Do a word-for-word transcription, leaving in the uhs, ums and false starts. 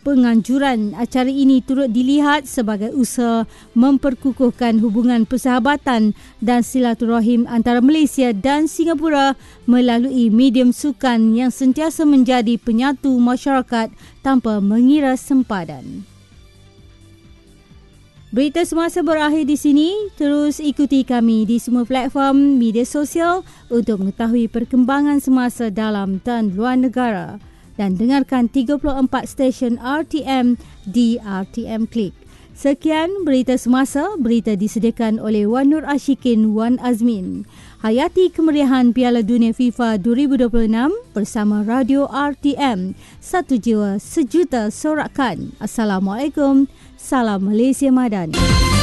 Penganjuran acara ini turut dilihat sebagai usaha memperkukuhkan hubungan persahabatan dan silaturahim antara Malaysia dan Singapura melalui medium sukan yang sentiasa menjadi penyatu masyarakat tanpa mengira sempadan. Berita semasa berakhir di sini. Terus ikuti kami di semua platform media sosial untuk mengetahui perkembangan semasa dalam dan luar negara. Dan dengarkan tiga puluh empat stesen R T M di R T M Klik. Sekian berita semasa, berita disediakan oleh Wan Nur Ashikin Wan Azmin. Hayati kemeriahan Piala Dunia FIFA dua ribu dua puluh enam bersama Radio R T M. Satu jiwa, sejuta sorakan. Assalamualaikum. Salam Malaysia Madani.